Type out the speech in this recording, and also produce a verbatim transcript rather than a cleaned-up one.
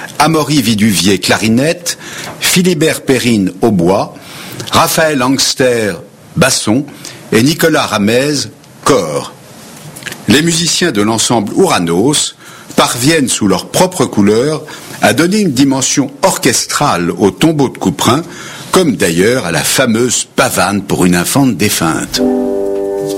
Amaury Viduvier, clarinette, Philibert Perrine, hautbois, Raphaël Angster, basson, et Nicolas Ramez, cor. Les musiciens de l'ensemble Ouranos parviennent sous leur propre couleur à donner une dimension orchestrale au tombeau de Couperin, comme d'ailleurs à la fameuse pavane pour une infante défunte.